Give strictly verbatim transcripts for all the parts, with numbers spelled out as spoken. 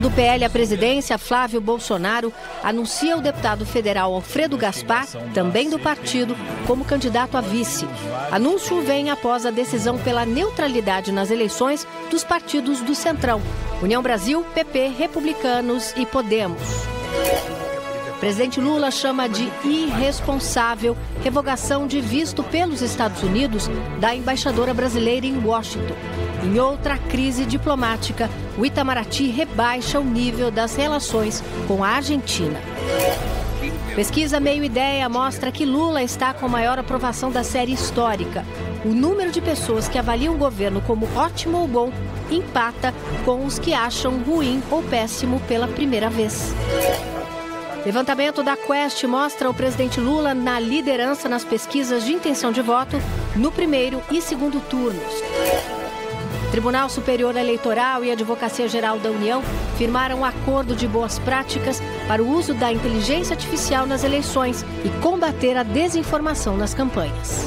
Do P L à presidência, Flávio Bolsonaro anuncia o deputado federal Alfredo Gaspar, também do partido, como candidato a vice. Anúncio vem após a decisão pela neutralidade nas eleições dos partidos do Centrão: União Brasil, P P, Republicanos e Podemos. Presidente Lula chama de irresponsável revogação de visto pelos Estados Unidos da embaixadora brasileira em Washington. Em outra crise diplomática, o Itamaraty rebaixa o nível das relações com a Argentina. Pesquisa Meio Ideia mostra que Lula está com a maior aprovação da série histórica. O número de pessoas que avaliam o governo como ótimo ou bom empata com os que acham ruim ou péssimo pela primeira vez. Levantamento da Quest mostra o presidente Lula na liderança nas pesquisas de intenção de voto no primeiro e segundo turnos. Tribunal Superior Eleitoral e Advocacia Geral da União firmaram um acordo de boas práticas para o uso da inteligência artificial nas eleições e combater a desinformação nas campanhas.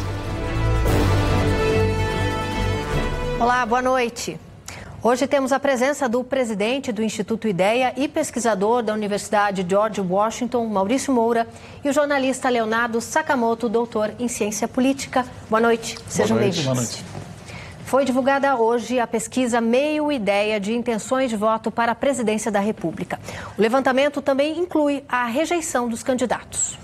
Olá, boa noite. Hoje temos a presença do presidente do Instituto Ideia e pesquisador da Universidade George Washington, Maurício Moura, e o jornalista Leonardo Sakamoto, doutor em ciência política. Boa noite, sejam bem-vindos. Boa noite. Foi divulgada hoje a pesquisa Meio Ideia de intenções de voto para a presidência da República. O levantamento também inclui a rejeição dos candidatos.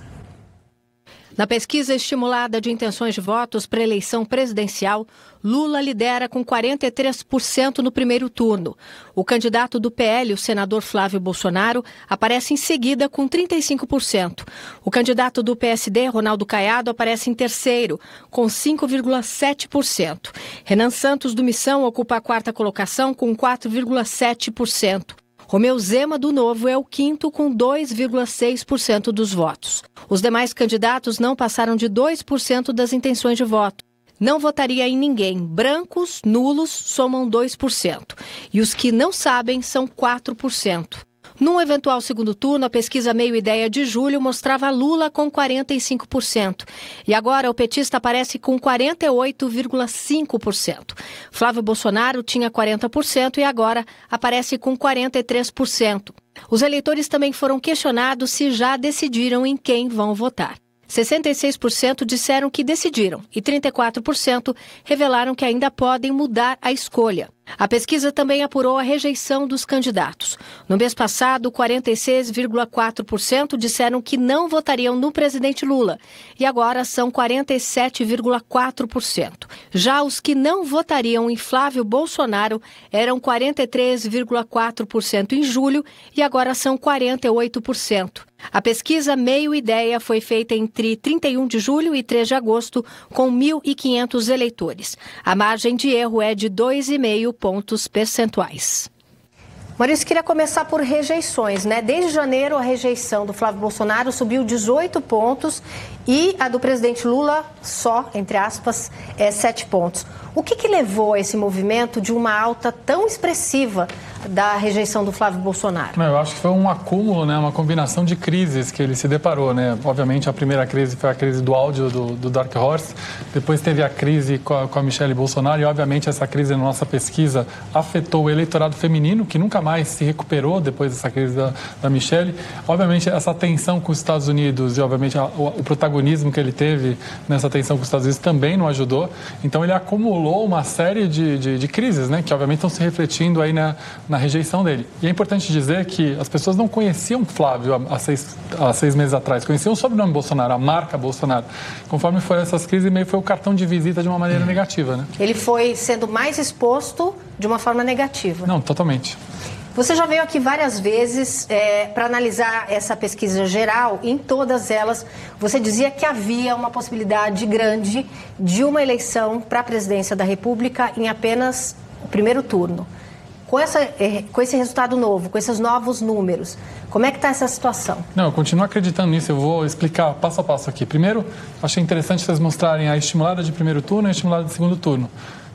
Na pesquisa estimulada de intenções de votos para a eleição presidencial, Lula lidera com quarenta e três por cento no primeiro turno. O candidato do P L, o senador Flávio Bolsonaro, aparece em seguida com trinta e cinco por cento. O candidato do P S D, Ronaldo Caiado, aparece em terceiro, com cinco vírgula sete por cento. Renan Santos, do Missão, ocupa a quarta colocação com quatro vírgula sete por cento. Romeu Zema, do Novo, é o quinto com dois vírgula seis por cento dos votos. Os demais candidatos não passaram de dois por cento das intenções de voto. Não votaria em ninguém. Brancos, nulos, somam dois por cento. E os que não sabem são quatro por cento. Num eventual segundo turno, a pesquisa Meio Ideia de julho mostrava Lula com quarenta e cinco por cento. E agora o petista aparece com quarenta e oito vírgula cinco por cento. Flávio Bolsonaro tinha quarenta por cento e agora aparece com quarenta e três por cento. Os eleitores também foram questionados se já decidiram em quem vão votar. sessenta e seis por cento disseram que decidiram e trinta e quatro por cento revelaram que ainda podem mudar a escolha. A pesquisa também apurou a rejeição dos candidatos. No mês passado, quarenta e seis vírgula quatro por cento disseram que não votariam no presidente Lula e agora são quarenta e sete vírgula quatro por cento. Já os que não votariam em Flávio Bolsonaro eram quarenta e três vírgula quatro por cento em julho e agora são quarenta e oito por cento. A pesquisa Meio Ideia foi feita entre trinta e um de julho e três de agosto, com mil e quinhentos eleitores. A margem de erro é de dois vírgula cinco pontos percentuais. Maurício, queria começar por rejeições, né? Desde janeiro, a rejeição do Flávio Bolsonaro subiu dezoito pontos e a do presidente Lula só, entre aspas, é sete pontos. O que que levou a esse movimento de uma alta tão expressiva da rejeição do Flávio Bolsonaro? Não, eu acho que foi um acúmulo, né, uma combinação de crises que ele se deparou, né? Obviamente, a primeira crise foi a crise do áudio do, do Dark Horse, depois teve a crise com a, com a Michelle Bolsonaro e, obviamente, essa crise na nossa pesquisa afetou o eleitorado feminino, que nunca mais se recuperou depois dessa crise da, da Michelle. Obviamente, essa tensão com os Estados Unidos e, obviamente, a, o, o protagonismo que ele teve nessa tensão com os Estados Unidos também não ajudou. Então, ele acumulou uma série de, de, de crises, né, que, obviamente, estão se refletindo aí na na rejeição dele. E é importante dizer que as pessoas não conheciam Flávio há seis, há seis meses atrás, conheciam o sobrenome Bolsonaro, a marca Bolsonaro. Conforme foram essas crises, meio foi o cartão de visita de uma maneira negativa, né? Ele foi sendo mais exposto de uma forma negativa. Não, totalmente. Você já veio aqui várias vezes é, para analisar essa pesquisa geral. Em todas elas, você dizia que havia uma possibilidade grande de uma eleição para a presidência da República em apenas o primeiro turno. Com, essa, com esse resultado novo, com esses novos números, como é que está essa situação? Não, eu continuo acreditando nisso, eu vou explicar passo a passo aqui. Primeiro, achei interessante vocês mostrarem a estimulada de primeiro turno e a estimulada de segundo turno.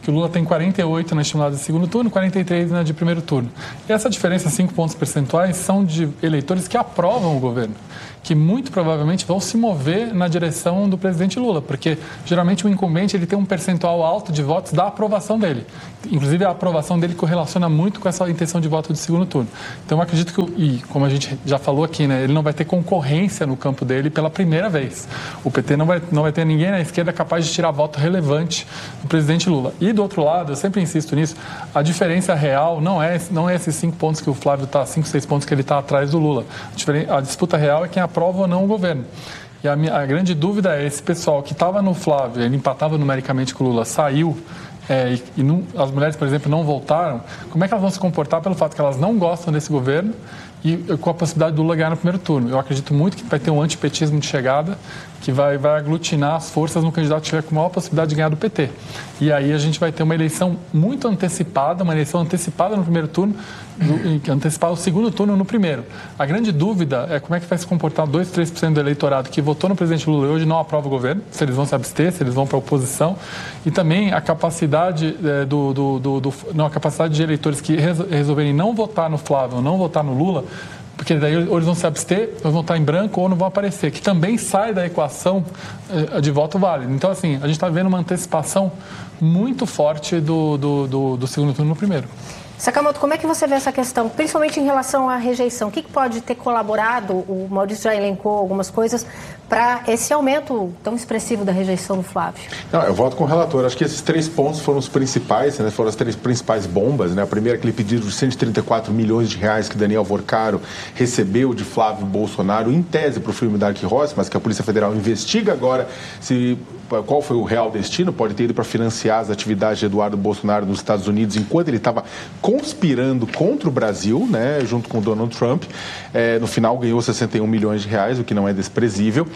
que o Lula tem quarenta e oito na estimulada de segundo turno, quarenta e três na de primeiro turno. E essa diferença, cinco pontos percentuais, são de eleitores que aprovam o governo, que muito provavelmente vão se mover na direção do presidente Lula, porque geralmente o incumbente ele tem um percentual alto de votos da aprovação dele. Inclusive a aprovação dele correlaciona muito com essa intenção de voto de segundo turno. Então eu acredito que, e como a gente já falou aqui, né, ele não vai ter concorrência no campo dele pela primeira vez. O P T não vai, não vai ter ninguém na esquerda capaz de tirar voto relevante do presidente Lula. E do outro lado, eu sempre insisto nisso, a diferença real não é, não é esses cinco pontos que o Flávio está, cinco, seis pontos que ele está atrás do Lula. A disputa real é quem aprova ou não o governo. E a, minha, a grande dúvida é esse pessoal que estava no Flávio, ele empatava numericamente com o Lula, saiu, é, e, e não, as mulheres, por exemplo, não voltaram, como é que elas vão se comportar pelo fato que elas não gostam desse governo e com a possibilidade do Lula ganhar no primeiro turno? Eu acredito muito que vai ter um antipetismo de chegada que vai, vai aglutinar as forças no candidato que tiver com maior possibilidade de ganhar do P T. E aí a gente vai ter uma eleição muito antecipada, uma eleição antecipada no primeiro turno, do, antecipar o segundo turno no primeiro. A grande dúvida é como é que vai se comportar dois, três por cento do eleitorado que votou no presidente Lula e hoje não aprova o governo, se eles vão se abster, se eles vão para a oposição, e também a capacidade, é, do, do, do, do, não, a capacidade de eleitores que resolverem não votar no Flávio, não votar no Lula, porque daí ou eles vão se abster, ou vão estar em branco ou não vão aparecer, que também sai da equação eh, de voto válido. Então, assim, a gente está vendo uma antecipação muito forte do, do, do, do segundo turno no primeiro. Sakamoto, como é que você vê essa questão, principalmente em relação à rejeição? O que pode ter colaborado, o Maurício já elencou algumas coisas, para esse aumento tão expressivo da rejeição do Flávio? Não, eu voto com o relator. Acho que esses três pontos foram os principais, né? Foram as três principais bombas, né? A primeira, aquele pedido de cento e trinta e quatro milhões de reais que Daniel Vorcaro recebeu de Flávio Bolsonaro, em tese para o filme Dark Horse, mas que a Polícia Federal investiga agora se... qual foi o real destino, pode ter ido para financiar as atividades de Eduardo Bolsonaro nos Estados Unidos enquanto ele estava conspirando contra o Brasil, né, junto com o Donald Trump. É, no final ganhou sessenta e um milhões de reais, o que não é desprezível.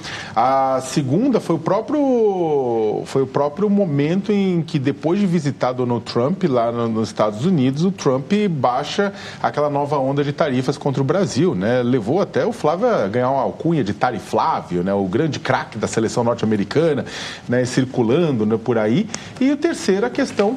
A segunda foi o próprio, foi o próprio momento em que, depois de visitar Donald Trump lá no, nos Estados Unidos, o Trump baixa aquela nova onda de tarifas contra o Brasil, né, levou até o Flávio a ganhar uma alcunha de Tariflávio, né, o grande craque da seleção norte-americana, né, circulando, né, por aí. E o terceiro, a questão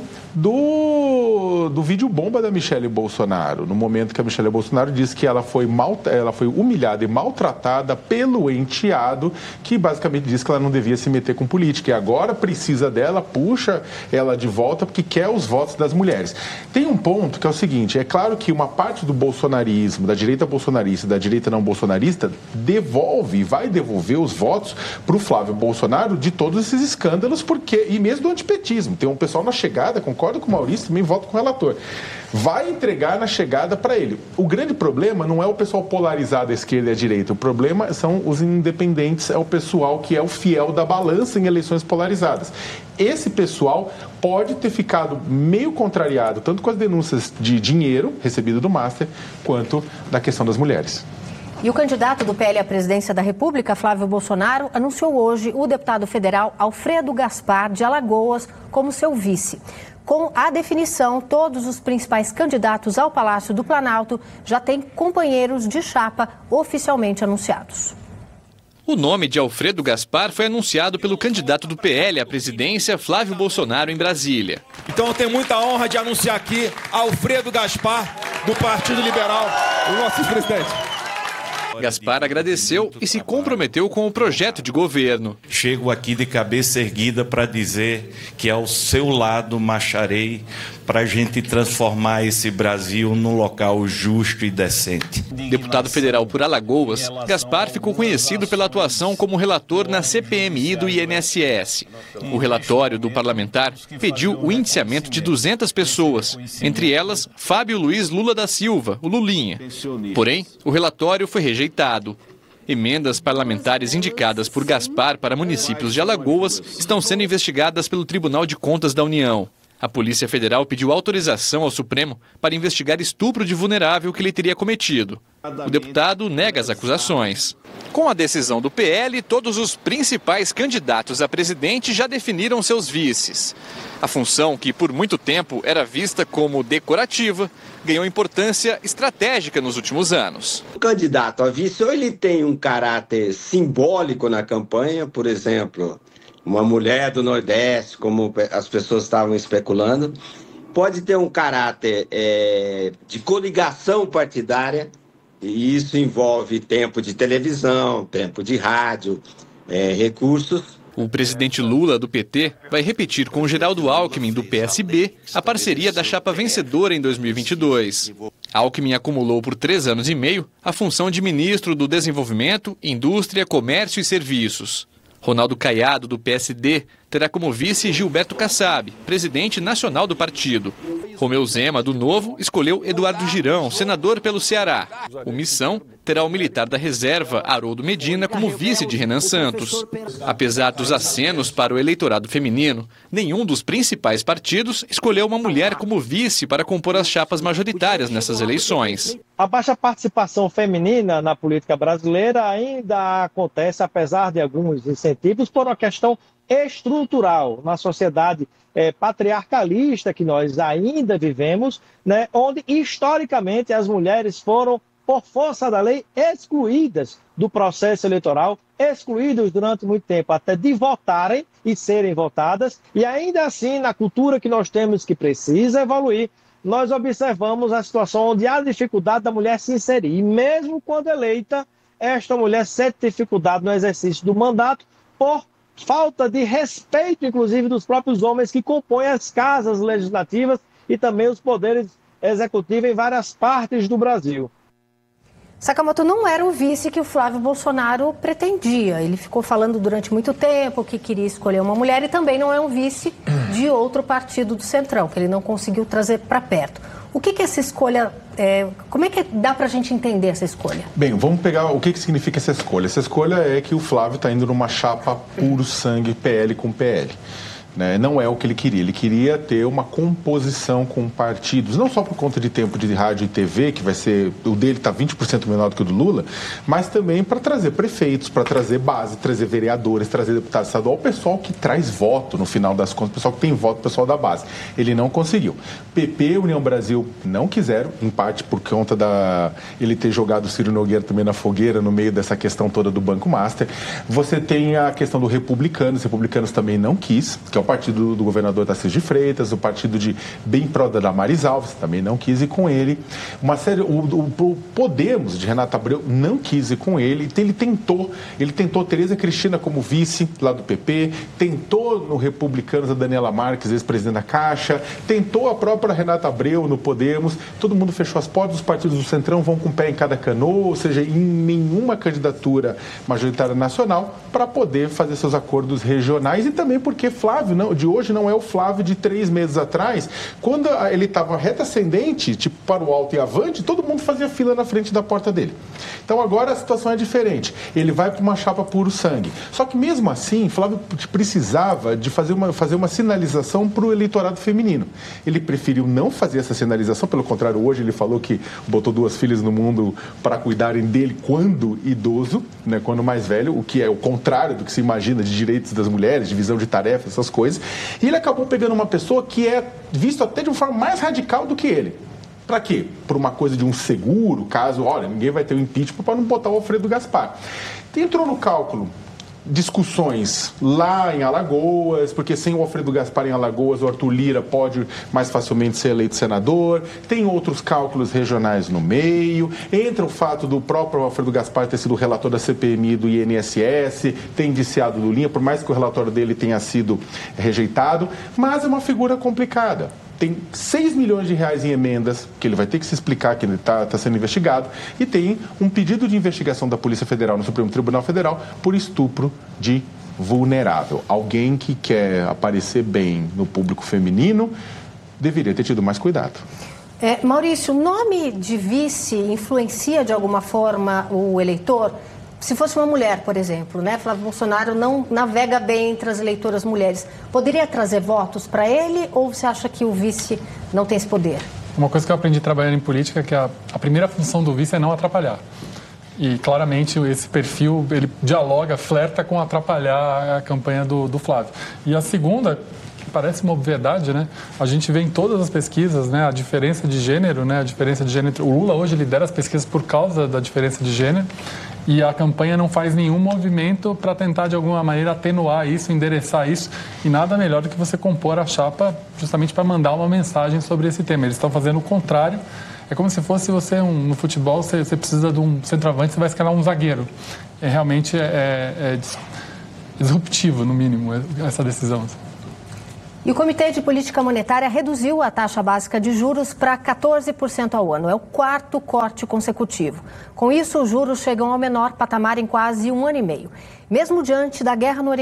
do, do vídeo bomba da Michele Bolsonaro, no momento que a Michele Bolsonaro disse que ela foi, mal, ela foi humilhada e maltratada pelo enteado, que basicamente disse que ela não devia se meter com política, e agora precisa dela, puxa ela de volta porque quer os votos das mulheres. Tem um ponto que é o seguinte, é claro que uma parte do bolsonarismo, da direita bolsonarista e da direita não bolsonarista, devolve, vai devolver os votos para o Flávio Bolsonaro de todos esses escândalos, porque, e mesmo do antipetismo, tem um pessoal na chegada, concordo com o Maurício, também voto com o relator, vai entregar na chegada para ele. O grande problema não é o pessoal polarizado à esquerda e à direita, o problema são os independentes, é o pessoal que é o fiel da balança em eleições polarizadas. Esse pessoal pode ter ficado meio contrariado, tanto com as denúncias de dinheiro recebido do Master, quanto da questão das mulheres. E o candidato do P L à presidência da República, Flávio Bolsonaro, anunciou hoje o deputado federal Alfredo Gaspar, de Alagoas, como seu vice. Com a definição, todos os principais candidatos ao Palácio do Planalto já têm companheiros de chapa oficialmente anunciados. O nome de Alfredo Gaspar foi anunciado pelo candidato do P L à presidência, Flávio Bolsonaro, em Brasília. Então eu tenho muita honra de anunciar aqui Alfredo Gaspar, do Partido Liberal, o nosso presidente. Gaspar agradeceu e se comprometeu com o projeto de governo. Chego aqui de cabeça erguida para dizer que ao seu lado marcharei para a gente transformar esse Brasil num local justo e decente. Deputado federal por Alagoas, Gaspar ficou conhecido pela atuação como relator na C P M I do I N S S. O relatório do parlamentar pediu o indiciamento de duzentas pessoas, entre elas Fábio Luiz Lula da Silva, o Lulinha. Porém, o relatório foi rejeitado. Emendas parlamentares indicadas por Gaspar para municípios de Alagoas estão sendo investigadas pelo Tribunal de Contas da União. A Polícia Federal pediu autorização ao Supremo para investigar estupro de vulnerável que ele teria cometido. O deputado nega as acusações. Com a decisão do P L, todos os principais candidatos a presidente já definiram seus vices. A função, que por muito tempo era vista como decorativa, ganhou importância estratégica nos últimos anos. O candidato a vice, ou ele tem um caráter simbólico na campanha, por exemplo, uma mulher do Nordeste, como as pessoas estavam especulando, pode ter um caráter é, de coligação partidária, e isso envolve tempo de televisão, tempo de rádio, é, recursos. O presidente Lula, do P T, vai repetir com o Geraldo Alckmin, do P S B, a parceria da chapa vencedora em dois mil e vinte e dois. Alckmin acumulou por três anos e meio a função de ministro do Desenvolvimento, Indústria, Comércio e Serviços. Ronaldo Caiado, do P S D, terá como vice Gilberto Kassab, presidente nacional do partido. Romeu Zema, do Novo, escolheu Eduardo Girão, senador pelo Ceará. O Missão terá o militar da reserva, Haroldo Medina, como vice de Renan Santos. Apesar dos acenos para o eleitorado feminino, nenhum dos principais partidos escolheu uma mulher como vice para compor as chapas majoritárias nessas eleições. A baixa participação feminina na política brasileira ainda acontece, apesar de alguns incentivos, por uma questão estrutural na sociedade é, patriarcalista que nós ainda vivemos, né, onde historicamente as mulheres foram, por força da lei, excluídas do processo eleitoral, excluídas durante muito tempo até de votarem e serem votadas, e ainda assim, na cultura que nós temos que precisa evoluir, nós observamos a situação onde há dificuldade da mulher se inserir, e mesmo quando eleita, esta mulher sente dificuldade no exercício do mandato por falta de respeito, inclusive, dos próprios homens que compõem as casas legislativas e também os poderes executivos em várias partes do Brasil. Sakamoto, não era o vice que o Flávio Bolsonaro pretendia. Ele ficou falando durante muito tempo que queria escolher uma mulher e também não é um vice de outro partido do Centrão, que ele não conseguiu trazer para perto. O que que essa escolha, é, como é que dá para a gente entender essa escolha? Bem, vamos pegar o que que significa essa escolha. Essa escolha é que o Flávio está indo numa chapa puro sangue P L com P L. Né? Não é o que ele queria. Ele queria ter uma composição com partidos, não só por conta de tempo de rádio e T V, que vai ser, o dele está vinte por cento menor do que o do Lula, mas também para trazer prefeitos, para trazer base, trazer vereadores, trazer deputado estadual, o pessoal que traz voto no final das contas, o pessoal que tem voto, o pessoal da base. Ele não conseguiu. P P, União Brasil não quiseram, em parte por conta da ele ter jogado o Ciro Nogueira também na fogueira no meio dessa questão toda do Banco Master. Você tem a questão do Republicanos, os Republicanos também não quis, que é o partido do governador Tarcísio de Freitas, o partido de bem pró da Damares Alves, também não quis ir com ele. Uma série, o, o, o Podemos, de Renato Abreu, não quis ir com ele. Ele tentou, ele tentou Tereza Cristina como vice lá do P P, tentou no Republicanos a Daniela Marques, ex-presidente da Caixa, tentou a própria Renata Abreu no Podemos. Todo mundo fechou as portas, os partidos do Centrão vão com o pé em cada canoa, ou seja, em nenhuma candidatura majoritária nacional para poder fazer seus acordos regionais, e também porque Flávio não, de hoje não é o Flávio de três meses atrás, quando ele estava reta ascendente, tipo para o alto e avante, todo mundo fazia fila na frente da porta dele. Então agora a situação é diferente. Ele vai para uma chapa puro sangue. Só que mesmo assim, Flávio precisava de fazer uma, fazer uma sinalização para o eleitorado feminino. Ele preferiu não fazer essa sinalização, pelo contrário, hoje ele falou que botou duas filhas no mundo para cuidarem dele quando idoso, né, quando mais velho, o que é o contrário do que se imagina de direitos das mulheres, divisão de tarefas, essas coisas. E ele acabou pegando uma pessoa que é visto até de uma forma mais radical do que ele. Para quê? Por uma coisa de um seguro, caso, olha, ninguém vai ter o impeachment para não botar o Alfredo Gaspar. Entrou no cálculo discussões lá em Alagoas, porque sem o Alfredo Gaspar em Alagoas, o Arthur Lira pode mais facilmente ser eleito senador. Tem outros cálculos regionais no meio. Entra o fato do próprio Alfredo Gaspar ter sido relator da C P M I do I N S S, ter indiciado do Linha, por mais que o relatório dele tenha sido rejeitado, mas é uma figura complicada. Tem seis milhões de reais em emendas, que ele vai ter que se explicar que ele está tá sendo investigado, e tem um pedido de investigação da Polícia Federal no Supremo Tribunal Federal por estupro de vulnerável. Alguém que quer aparecer bem no público feminino deveria ter tido mais cuidado. É, Maurício, o nome de vice influencia de alguma forma o eleitor? Se fosse uma mulher, por exemplo, né? Flávio Bolsonaro não navega bem entre as eleitoras mulheres. Poderia trazer votos para ele ou você acha que o vice não tem esse poder? Uma coisa que eu aprendi trabalhando em política é que a, a primeira função do vice é não atrapalhar. E claramente esse perfil, ele dialoga, flerta com atrapalhar a campanha do, do Flávio. E a segunda, Parece uma obviedade, né? A gente vê em todas as pesquisas, né, a diferença de gênero, né, a diferença de gênero. O Lula hoje lidera as pesquisas por causa da diferença de gênero e a campanha não faz nenhum movimento para tentar, de alguma maneira, atenuar isso, endereçar isso. E nada melhor do que você compor a chapa justamente para mandar uma mensagem sobre esse tema. Eles estão fazendo o contrário. É como se fosse você, um, no futebol, você, você precisa de um centroavante, você vai escalar um zagueiro. É, realmente é, é disruptivo, no mínimo, essa decisão. E o Comitê de Política Monetária reduziu a taxa básica de juros para quatorze por cento ao ano. É o quarto corte consecutivo. Com isso, os juros chegam ao menor patamar em quase um ano e meio. Mesmo diante da guerra no Oriente